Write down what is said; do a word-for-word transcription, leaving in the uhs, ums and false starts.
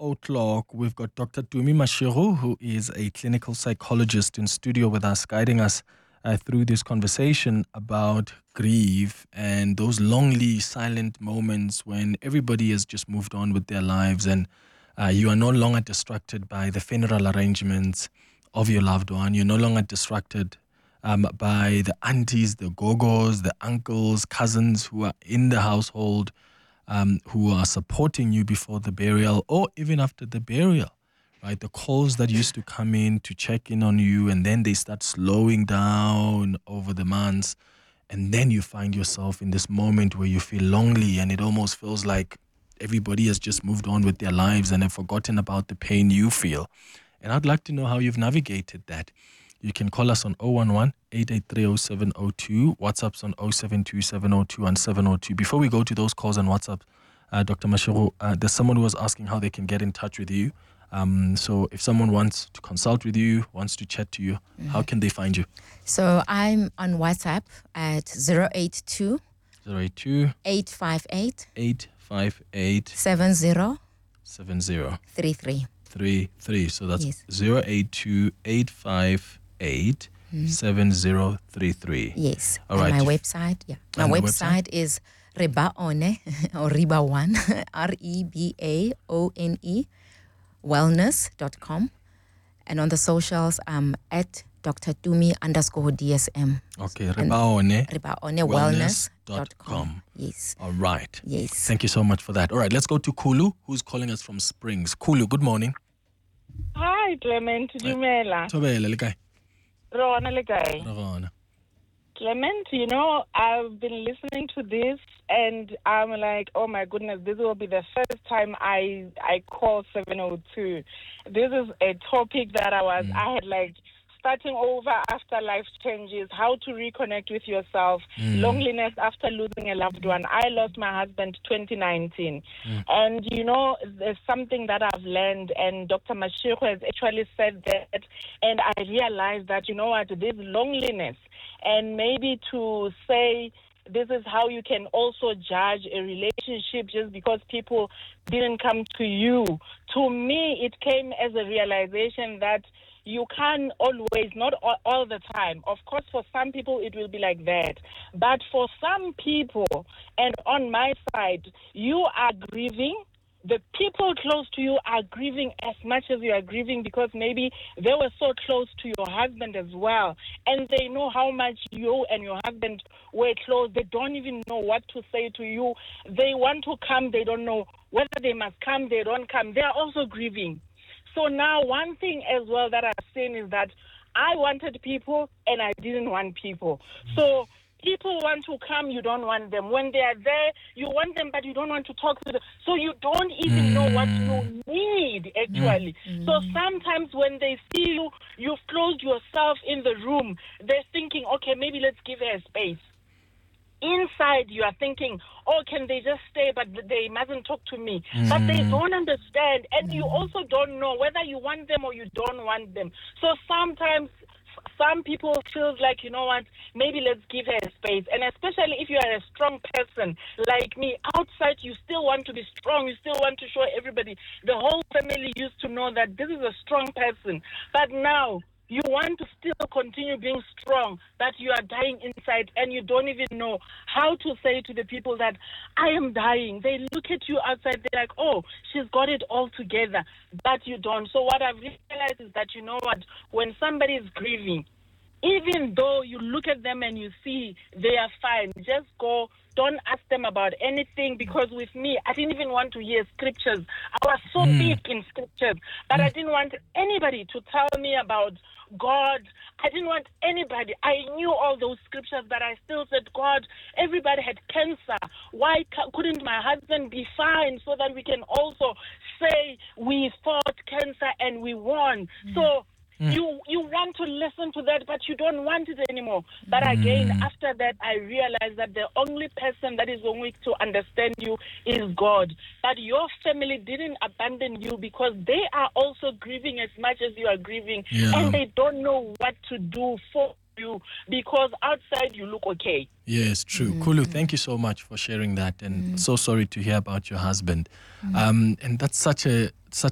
o'clock, we've got Doctor Tumi Mashego, who is a clinical psychologist in studio with us, guiding us uh, through this conversation about grief and those lonely, silent moments when everybody has just moved on with their lives and uh, you are no longer distracted by the funeral arrangements of your loved one. You're no longer distracted um, by the aunties, the gogos, the uncles, cousins who are in the household, um, who are supporting you before the burial or even after the burial, right? The calls that used to come in to check in on you, and then they start slowing down over the months. And then you find yourself in this moment where you feel lonely, and it almost feels like everybody has just moved on with their lives and have forgotten about the pain you feel. And I'd like to know how you've navigated that. You can call us on zero one one, eight eight three, zero seven zero two. WhatsApp's on zero seven two, seven zero two, one seven zero two. Before we go to those calls on WhatsApp, uh, Doctor Mashego, uh, there's someone who was asking how they can get in touch with you. Um, so if someone wants to consult with you, wants to chat to you, mm-hmm. how can they find you? So I'm on WhatsApp at zero eight two, zero eight two, eight five eight, eight five eight, seven zero seven zero three three. Three, three. So that's Yes. zero eight two, eight five eight, seven zero three three. Yes. All and right. my website, yeah. My And the website, is Rebaone or Reba One, R E B A O N E, wellness dot com. And on the socials, I'm at Doctor Tumi underscore D S M. Okay, Rebaone. Rebaone wellness dot com. Yes. All right. Yes. Thank you so much for that. All right, let's go to Kulu, who's calling us from Springs. Kulu, good morning. Hi, Clement. Dumela. Thobela, le kae? Rona le kae? Re gona. Clement, you know, I've been listening to this and I'm like, oh my goodness, this will be the first time I I call seven oh two. This is a topic that I was, mm. I had like, starting over after life changes, how to reconnect with yourself, mm. loneliness after losing a loved one. I lost my husband twenty nineteen. Mm. And, you know, there's something that I've learned, and Doctor Mashego has actually said that, and I realized that, you know what, this loneliness, and maybe to say this is how you can also judge a relationship just because people didn't come to you. To me, it came as a realization that you can't always, not all, all the time. Of course, for some people, it will be like that. But for some people, and on my side, you are grieving. The people close to you are grieving as much as you are grieving because maybe they were so close to your husband as well. And they know how much you and your husband were close. They don't even know what to say to you. They want to come. They don't know whether they must come. They don't come. They are also grieving. So now one thing as well that I've seen is that I wanted people and I didn't want people. So people want to come, you don't want them. When they are there, you want them, but you don't want to talk to them. So you don't even mm. know what you need, actually. Mm. So sometimes when they see you, you've closed yourself in the room, they're thinking, okay, maybe let's give her a space. Inside, you are thinking, oh, can they just stay, but they mustn't talk to me. Mm. But they don't understand. And mm. you also don't know whether you want them or you don't want them. So sometimes some people feel like, you know what, maybe let's give her a space. And especially if you are a strong person like me, outside you still want to be strong. You still want to show everybody. The whole family used to know that this is a strong person. But now you want to still continue being strong, but you are dying inside and you don't even know how to say to the people that I am dying. They look at you outside, they're like, oh, she's got it all together, but you don't. So what I've realized is that, you know what, when somebody is grieving, even though you look at them and you see they are fine, just go. Don't ask them about anything, because with me, I didn't even want to hear scriptures. I was so mm. deep in scriptures, but mm. I didn't want anybody to tell me about God. I didn't want anybody. I knew all those scriptures, but I still said, God, everybody had cancer. Why couldn't my husband be fine so that we can also say we fought cancer and we won? Mm. So You you want to listen to that, but you don't want it anymore. But again, mm. after that, I realized that the only person that is going to understand you is God. But your family didn't abandon you because they are also grieving as much as you are grieving. Yeah. And they don't know what to do for you because outside you look okay. Yes, true. Mm. Kulu, thank you so much for sharing that. And Mm. so sorry to hear about your husband. Mm. Um, and that's such a